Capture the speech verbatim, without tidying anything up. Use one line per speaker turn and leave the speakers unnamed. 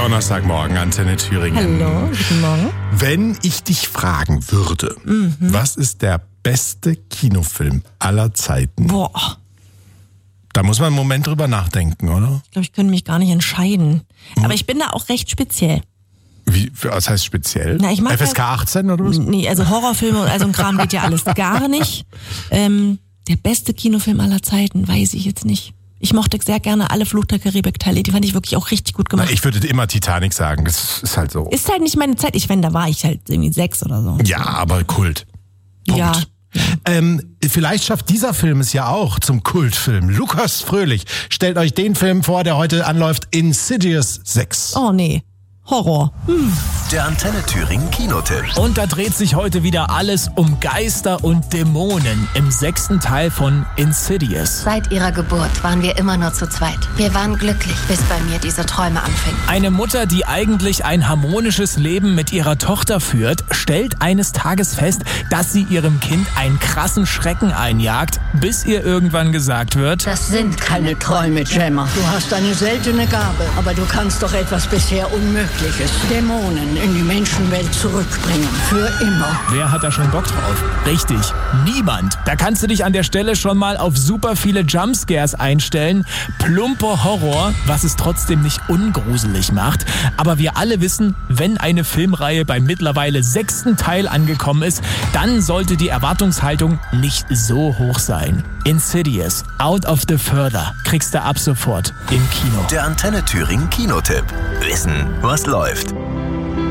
Donnerstagmorgen, Antenne Thüringen.
Hallo, guten Morgen.
Wenn ich dich fragen würde, mhm. was ist der beste Kinofilm aller Zeiten?
Boah.
Da muss man einen Moment drüber nachdenken, oder?
Ich glaube, ich könnte mich gar nicht entscheiden. Mhm. Aber ich bin da auch recht speziell.
Wie, was heißt speziell?
Na, ich mag
F S K achtzehn oder was?
Nee, also Horrorfilme und also ein Kram geht ja alles gar nicht. Ähm, der beste Kinofilm aller Zeiten, weiß ich jetzt nicht. Ich mochte sehr gerne alle Fluch der Karibik-Teile. Die fand ich wirklich auch richtig gut gemacht.
Na, ich würde immer Titanic sagen. Das ist halt so.
Ist halt nicht meine Zeit. Ich meine, da war ich halt irgendwie sechs oder so.
Ja, aber Kult. Punkt.
Ja.
Ähm, vielleicht schafft dieser Film es ja auch zum Kultfilm. Lukas Fröhlich stellt euch den Film vor, der heute anläuft, Insidious sechs.
Oh nee, Horror. Hm.
Der Antenne Thüringen Kinotipp.
Und da dreht sich heute wieder alles um Geister und Dämonen im sechsten Teil von Insidious.
Seit ihrer Geburt waren wir immer nur zu zweit. Wir waren glücklich, bis bei mir diese Träume anfingen.
Eine Mutter, die eigentlich ein harmonisches Leben mit ihrer Tochter führt, stellt eines Tages fest, dass sie ihrem Kind einen krassen Schrecken einjagt, bis ihr irgendwann gesagt wird:
Das sind keine Träume, Gemma. Du hast eine seltene Gabe, aber du kannst doch etwas bisher Unmögliches. Dämonen in die Menschenwelt zurückbringen. Für immer.
Wer hat da schon Bock drauf? Richtig, niemand. Da kannst du dich an der Stelle schon mal auf super viele Jumpscares einstellen. Plumper Horror, was es trotzdem nicht ungruselig macht. Aber wir alle wissen, wenn eine Filmreihe beim mittlerweile sechsten Teil angekommen ist, dann sollte die Erwartungshaltung nicht so hoch sein. Insidious, Out of the Further, kriegst du ab sofort im Kino.
Der Antenne Thüringen Kinotipp. Wissen, was läuft.